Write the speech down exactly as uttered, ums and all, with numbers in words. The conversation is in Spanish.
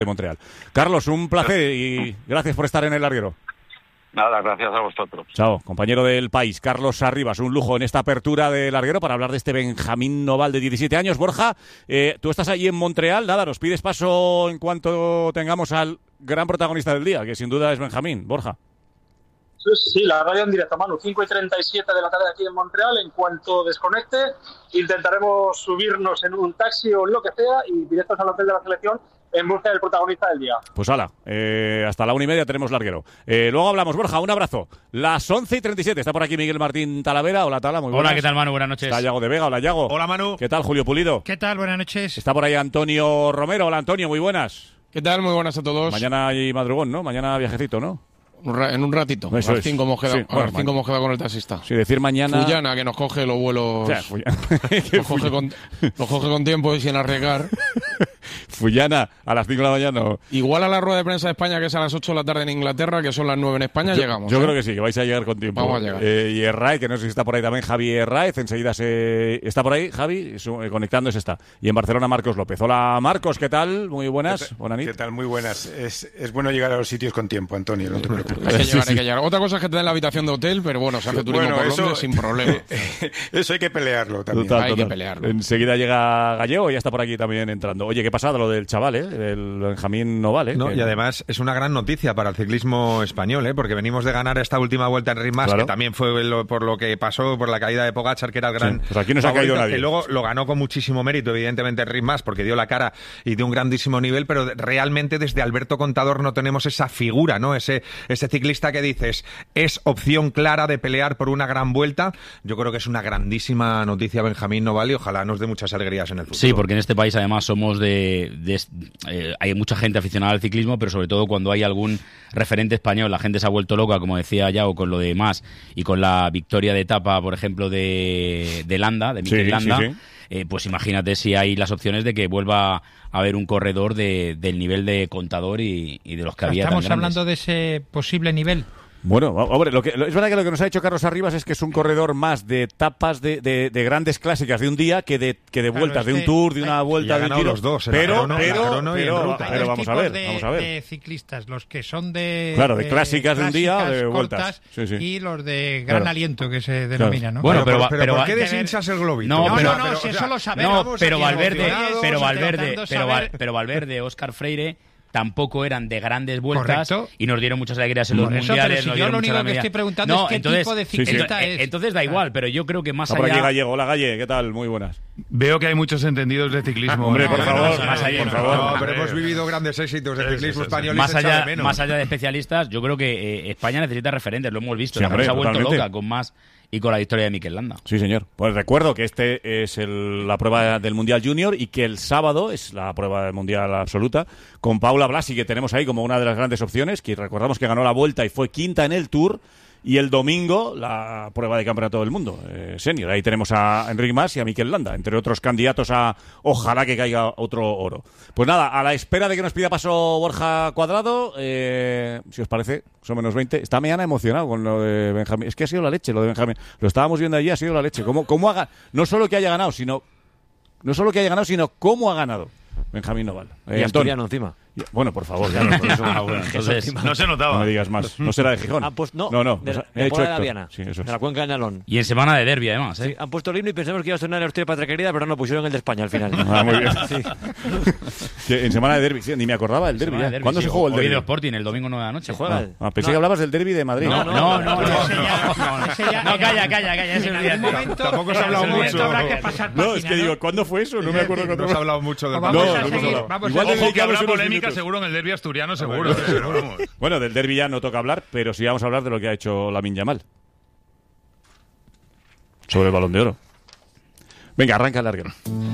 de Montreal. Carlos, un placer y gracias por estar en el larguero. Nada, gracias a vosotros. Chao, compañero del País, Carlos Arribas, un lujo en esta apertura de larguero para hablar de este Benjamín Noval de diecisiete años. Borja, eh, tú estás allí en Montreal, nada, nos pides paso en cuanto tengamos al gran protagonista del día, que sin duda es Benjamín. Borja. Sí, sí, la radio en directo, Manu, cinco y treinta y siete de la tarde aquí en Montreal. En cuanto desconecte, intentaremos subirnos en un taxi o lo que sea y directos al hotel de la selección en busca del protagonista del día. Pues hala, eh, hasta la una y media tenemos larguero. Eh, luego hablamos, Borja, un abrazo. Las once y treinta y siete, está por aquí Miguel Martín Talavera. Hola, Tala, muy buenas. Hola, ¿qué tal, Manu? Buenas noches. Está Yago de Vega, hola, Yago. Hola, Manu. ¿Qué tal, Julio Pulido? ¿Qué tal? Buenas noches. Está por ahí Antonio Romero. Hola, Antonio, muy buenas. ¿Qué tal? Muy buenas a todos. Mañana hay madrugón, ¿no? Mañana viajecito, ¿no? En un ratito. Eso a las es. cinco hemos quedado, Sí, a bueno, las cinco hemos quedado con el taxista. Sí, decir mañana... Fullana, que nos coge los vuelos... O sea, Fullana. Los coge, con, los coge con tiempo y sin arriesgar. Fullana, a las cinco de la mañana. Igual a la rueda de prensa de España, que es a las ocho de la tarde en Inglaterra, que son las nueve en España, yo, llegamos. Yo ¿eh? creo que sí, que vais a llegar con tiempo. Vamos a llegar. Eh, y Herraez, que no sé si está por ahí también, Javi Herraez, enseguida se... ¿Está por ahí, Javi? Su, eh, conectándose está. Y en Barcelona, Marcos López. Hola, Marcos, ¿qué tal? Muy buenas. ¿Qué, Buenas ¿Qué tal? Muy buenas. Es, es bueno llegar a los sitios con tiempo, Antonio, no te preocupes. Hay que llegar, sí, hay que llegar. Otra cosa es que te den la habitación de hotel, pero bueno, se hace turismo bueno, por eso, Londres sin problema. Eso hay que pelearlo también. Total, hay total. que pelearlo. Enseguida llega Gallego y ya está por aquí también entrando. Oye, ¿qué pasada lo del chaval, eh? El Benjamín Noval, eh? No, que... y además es una gran noticia para el ciclismo español, ¿eh? Porque venimos de ganar esta última vuelta en Ritmas, Claro. que también fue lo, por lo que pasó, por la caída de Pogačar, que era el gran Sí, pues aquí no se ha favorito, caído nadie. que luego lo ganó con muchísimo mérito, evidentemente, en Ritmas, porque dio la cara y de un grandísimo nivel, pero realmente desde Alberto Contador no tenemos esa figura, ¿no? Ese, ese ciclista que dices, es opción clara de pelear por una gran vuelta. Yo creo que es una grandísima noticia Benjamín Noval y ojalá nos dé muchas alegrías en el futuro. Sí, porque en este país además somos de... de eh, hay mucha gente aficionada al ciclismo, pero sobre todo cuando hay algún referente español, la gente se ha vuelto loca, como decía Yago, con lo de Mas y con la victoria de etapa, por ejemplo, de, de Landa, de Mikel Sí, Landa. sí, sí. Eh, pues imagínate si hay las opciones de que vuelva a haber un corredor de, del nivel de Contador y, y de los que había tan Estamos grandes. hablando de ese posible nivel. Bueno, hombre, lo que, lo, es verdad que lo que nos ha dicho Carlos Arribas es que es un corredor más de etapas de, de, de grandes clásicas de un día que de, que de Claro, vueltas, es de un que tour, de una hay- vuelta, Y ha de un ganado giro. los dos, en la pero, crono, en la pero, crono y en pero, ruta. pero Dos vamos a tipos ver, de, vamos a ver. de ciclistas, los que son de... Claro, de clásicas de un día o de clásicas vueltas. cortas, Sí, sí. y los de gran Claro. aliento, que se denomina, ¿no? Bueno, pero, pero, va- pero, pero ¿por va- qué hay que ver- deshinchas el globito? No, No, pero- no, no, pero, si o eso sea, lo sabemos. No, pero aquí Valverde, emocionados, pero Valverde, intentando pero, saber- Val- pero Valverde, Óscar Freire tampoco eran de grandes vueltas. Correcto. Y nos dieron muchas alegrías en los Por eso, mundiales. pero si nos yo dieron lo mucha único que alegría. estoy preguntando No, es qué entonces- tipo de sí, sí. ciclista Entonces, es. entonces da igual, pero yo creo que más Está por aquí allá... Gallego. Hola, Galle, ¿qué tal? Muy buenas. Veo que hay muchos entendidos de ciclismo. Hombre, por No, favor, no, no, más no, allá, por por favor. No, pero hemos vivido grandes éxitos del Sí, ciclismo sí, sí, sí. español y Más se echa de allá, menos. más allá de especialistas, yo creo que eh, España necesita referentes, lo hemos visto. Sí, la hombre, gente se ha vuelto totalmente. loca con Mas y con la victoria de Mikel Landa. Sí, señor. Pues recuerdo que este es el, la prueba del Mundial Junior y que el sábado es la prueba del Mundial Absoluta con Paula Blasi, que tenemos ahí como una de las grandes opciones, que recordamos que ganó la Vuelta y fue quinta en el Tour. Y el domingo, la prueba de campeonato del mundo, eh, senior. Ahí tenemos a Enric Mas y a Mikel Landa, entre otros candidatos a ojalá que caiga otro oro. Pues nada, a la espera de que nos pida paso Borja Cuadrado, eh, si os parece, son menos veinte. Está Meana emocionado con lo de Benjamín. Es que ha sido la leche lo de Benjamín. Lo estábamos viendo allí, ha sido la leche. ¿Cómo, cómo haga? No solo que haya ganado, sino no solo que haya ganado, sino cómo ha ganado Benjamín Noval. Eh, Y Antón. asturiano encima. Y- Bueno, por favor, ya no, por eso- Ah, bueno, entonces, No se notaba. no me digas más. No será de Gijón. Ah, pues no. No, no. De, o sea, de he hecho Puebla de la Héctor. Viana. Sí, eso es. De la cuenca de Nalón. y en semana de derbi, además. ¿eh? Sí, han puesto el himno y pensamos que iba a sonar Hostia Patria Querida, pero no, pusieron el de España al final. Ah, muy bien. Sí. Que en semana de derbi, sí, ni me acordaba del derbi. Semana de ya. derbi, ¿Cuándo sí. se jugó el Hoy de derbi? Sporting, el domingo nueve de la noche. Se juega. Ah, ah, pensé No. que hablabas del derbi de Madrid. No, no, no, no, no, Ese ya- no, no. ese ya- No, calla, calla, calla, ese En no es algún día. momento, Tampoco se ha en hablado algún momento mucho. habrá que pasar No, es página, que ¿no? digo, ¿cuándo fue eso? No me acuerdo cuándo No se ha fue. hablado mucho del Vamos No, a no hemos seguir, hablado. vamos a Igual seguir. le Ojo que habrá dedicamos unos polémica minutos. seguro en el derbi asturiano, seguro. Pero vamos. Bueno, del derbi ya no toca hablar, pero sí vamos a hablar de lo que ha hecho Lamine Yamal. Sobre el Balón de Oro. Venga, arranca el larguero.